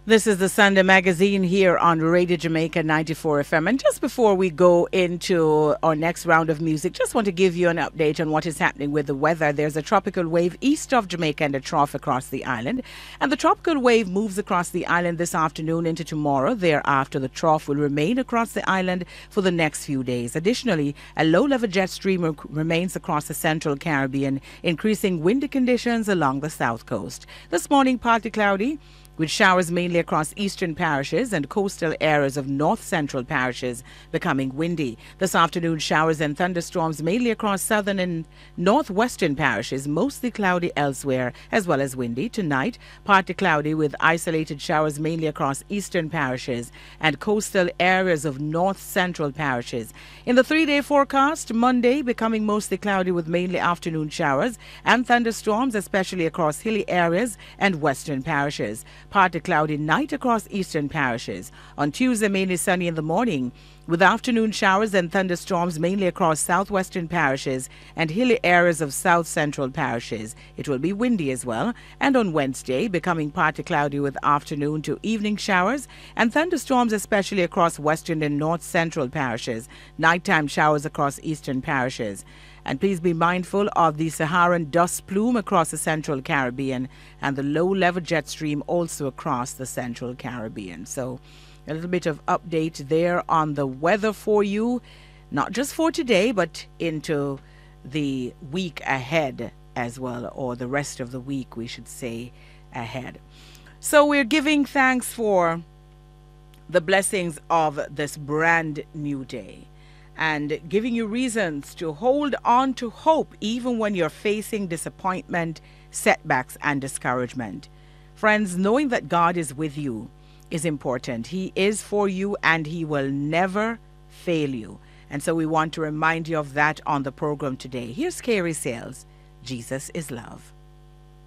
This is the Sunday Magazine here on Radio Jamaica 94 FM. And just before we go into our next round of music, just want to give you an update on what is happening with the weather. There's a tropical wave east of Jamaica and a trough across the island. And the tropical wave moves across the island this afternoon into tomorrow. Thereafter, the trough will remain across the island for the next few days. Additionally, a low-level jet stream remains across the central Caribbean, increasing windy conditions along the south coast. This morning, partly cloudy, with showers mainly across eastern parishes and coastal areas of north-central parishes becoming windy. This afternoon, showers and thunderstorms mainly across southern and northwestern parishes, mostly cloudy elsewhere, as well as windy. Tonight, partly cloudy with isolated showers mainly across eastern parishes and coastal areas of north-central parishes. In the three-day forecast, Monday becoming mostly cloudy with mainly afternoon showers and thunderstorms, especially across hilly areas and western parishes. Partly cloudy night across eastern parishes. On Tuesday, mainly sunny in the morning, with afternoon showers and thunderstorms mainly across southwestern parishes and hilly areas of south-central parishes. It will be windy as well. And on Wednesday, becoming partly cloudy with afternoon to evening showers and thunderstorms, especially across western and north-central parishes. Nighttime showers across eastern parishes. And please be mindful of the Saharan dust plume across the central Caribbean and the low-level jet stream also across the central Caribbean. So a little bit of update there on the weather for you, not just for today, but into the week ahead as well, or the rest of the week, we should say, ahead. So we're giving thanks for the blessings of this brand new day, and giving you reasons to hold on to hope even when you're facing disappointment, setbacks, and discouragement. Friends, knowing that God is with you is important. He is for you and He will never fail you. And so we want to remind you of that on the program today. Here's Carey Sales, Jesus is Love.